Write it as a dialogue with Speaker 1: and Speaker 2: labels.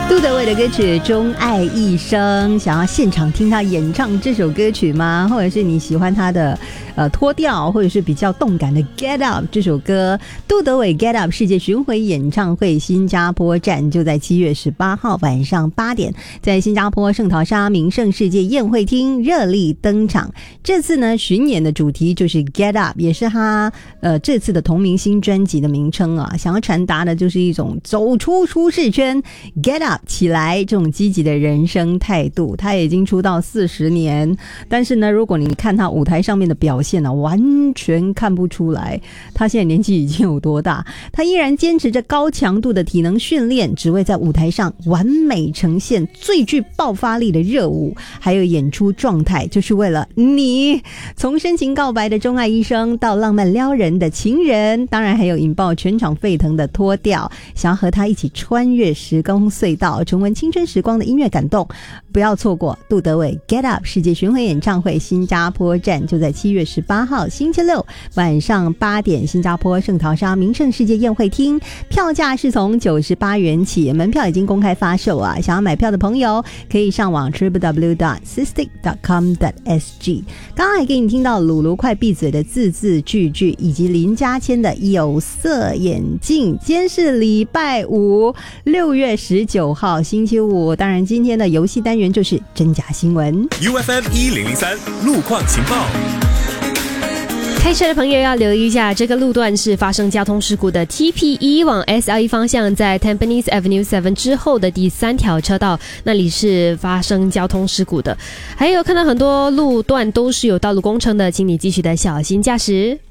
Speaker 1: 杜德伟的歌曲《钟爱一生》，想要现场听他演唱这首歌曲吗？或者是你喜欢他的脱掉，或者是比较动感的 Get Up 这首歌？杜德伟 Get Up 世界巡回演唱会新加坡站就在7月18号晚上8点，在新加坡圣淘沙名胜世界宴会厅热力登场。这次呢，巡演的主题就是 Get Up， 也是他这次的同名新专辑的名称啊。想要传达的就是一种走出舒适圈 Get Up起来这种积极的人生态度。他已经出道40年，但是呢，如果你看他舞台上面的表现呢，完全看不出来他现在年纪已经有多大。他依然坚持着高强度的体能训练，只为在舞台上完美呈现最具爆发力的热舞，还有演出状态，就是为了你。从深情告白的钟爱一生到浪漫撩人的情人，当然还有引爆全场沸腾的脱掉，想要和他一起穿越时光隧道，重温青春时光的音乐感动。不要错过杜德伟 Get Up 世界巡回演唱会新加坡站，就在7月18号星期六晚上8点，新加坡圣淘沙名胜世界宴会厅，票价是从98元起，门票已经公开发售啊！想要买票的朋友可以上网 www.sistik.com.sg。 刚刚还给你听到鲁鲁快闭嘴的字字句句，以及林嘉谦的有色眼镜。今天是礼拜五，6月19号星期五。当然今天的游戏单元就是真假新闻。
Speaker 2: UFM 1003路况情报。
Speaker 3: 开车的朋友要留意一下，这个路段是发生交通事故的 TP1 往 SLE 方向，在 Tampines Avenue 7之后的第3条车道，那里是发生交通事故的。还有看到很多路段都是有道路工程的，请你继续的小心驾驶。